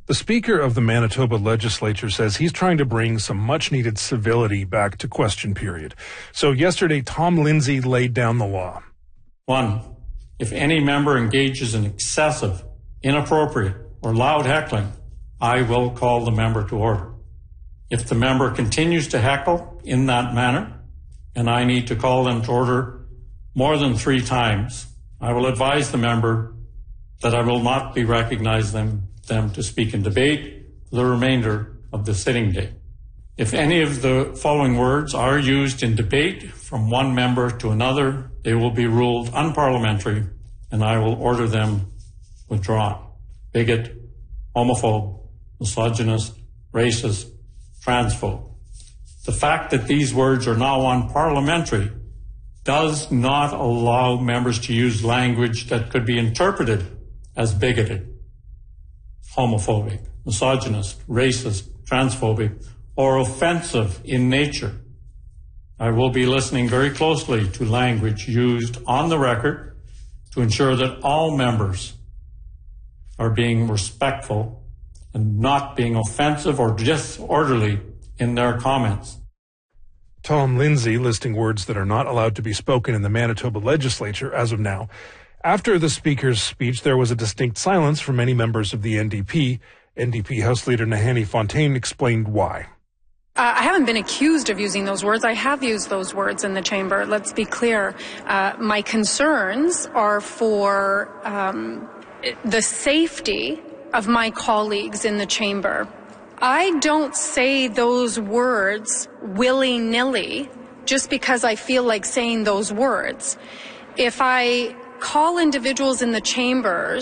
The Speaker of the Manitoba Legislature says he's trying to bring some much-needed civility back to question period. So yesterday, Tom Lindsay laid down the law. 1. If any member engages in excessive, inappropriate, or loud heckling, I will call the member to order. If the member continues to heckle in that manner, and I need to call them to order more than 3 times, I will advise the member that I will not be recognizing them to speak in debate for the remainder of the sitting day. If any of the following words are used in debate from one member to another, they will be ruled unparliamentary, and I will order them withdrawn. Bigot, homophobe, misogynist, racist, transphobe. The fact that these words are now unparliamentary does not allow members to use language that could be interpreted as bigoted, homophobic, misogynist, racist, transphobic, or offensive in nature. I will be listening very closely to language used on the record to ensure that all members are being respectful and not being offensive or disorderly in their comments. Tom Lindsay listing words that are not allowed to be spoken in the Manitoba Legislature as of now. After the Speaker's speech, there was a distinct silence from many members of the NDP. NDP House Leader Nahanni Fontaine explained why. I haven't been accused of using those words. I have used those words in the chamber. Let's be clear. My concerns are for the safety of my colleagues in the chamber. I don't say those words willy-nilly just because I feel like saying those words. If I call individuals in the chamber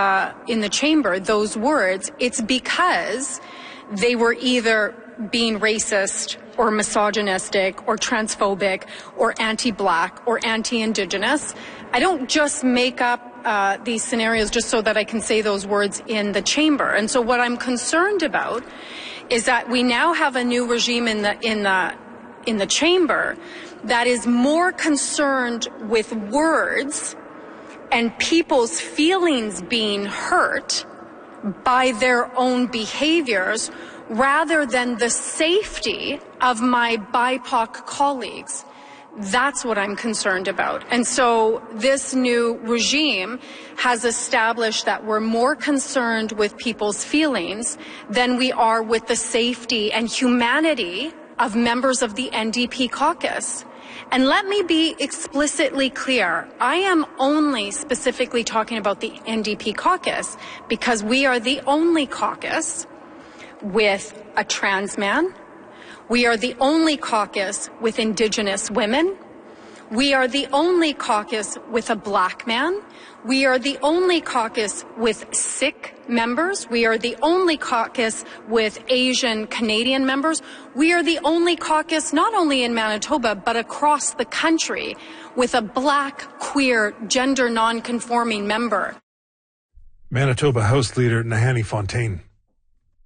those words, it's because they were either being racist or misogynistic or transphobic or anti-black or anti-Indigenous. I don't just make up these scenarios just so that I can say those words in the chamber. And so what I'm concerned about is that we now have a new regime in the chamber that is more concerned with words and people's feelings being hurt by their own behaviors rather than the safety of my BIPOC colleagues. That's what I'm concerned about. And so this new regime has established that we're more concerned with people's feelings than we are with the safety and humanity of members of the NDP caucus. And let me be explicitly clear. I am only specifically talking about the NDP caucus because we are the only caucus with a trans man. We are the only caucus with Indigenous women. We are the only caucus with a Black man. We are the only caucus with Sikh members. We are the only caucus with Asian Canadian members. We are the only caucus not only in Manitoba but across the country with a Black, queer, gender non-conforming member. Manitoba House Leader Nahanni Fontaine.